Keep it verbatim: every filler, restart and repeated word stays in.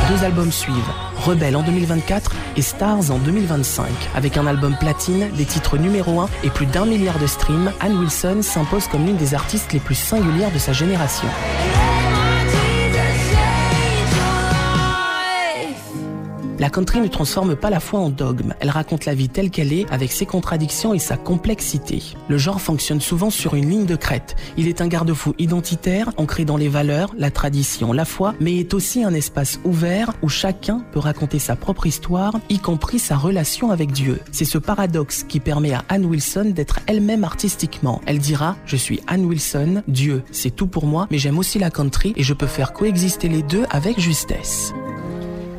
Deux albums suivent, Rebelle en deux mille vingt-quatre et Stars en deux mille vingt-cinq. Avec un album platine, des titres numéro un et plus d'un milliard de streams, Ann Wilson s'impose comme l'une des artistes les plus singulières de sa génération. La country ne transforme pas la foi en dogme, elle raconte la vie telle qu'elle est, avec ses contradictions et sa complexité. Le genre fonctionne souvent sur une ligne de crête. Il est un garde-fou identitaire, ancré dans les valeurs, la tradition, la foi, mais est aussi un espace ouvert où chacun peut raconter sa propre histoire, y compris sa relation avec Dieu. C'est ce paradoxe qui permet à Ann Wilson d'être elle-même artistiquement. Elle dira « Je suis Ann Wilson, Dieu, c'est tout pour moi, mais j'aime aussi la country et je peux faire coexister les deux avec justesse ».